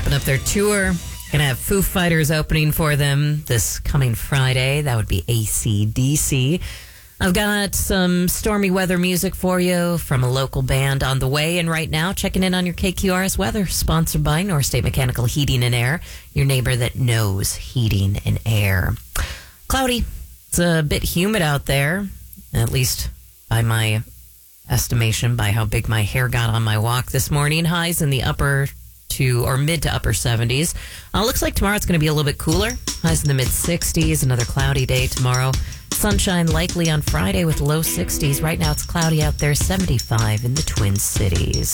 wrapping up their tour. Gonna have Foo Fighters opening for them this coming Friday. That would be AC/DC. I've got some stormy weather music for you from a local band on the way. And right now, checking in on your KQRS weather, sponsored by North State Mechanical Heating and Air, your neighbor that knows heating and air. Cloudy. It's a bit humid out there, at least by my estimation, by how big my hair got on my walk this morning. Highs in the mid to upper 70s. Looks like tomorrow it's going to be a little bit cooler. Highs in the mid 60s. Another cloudy day tomorrow. Sunshine likely on Friday with low 60s. Right now it's cloudy out there, 75 in the Twin Cities.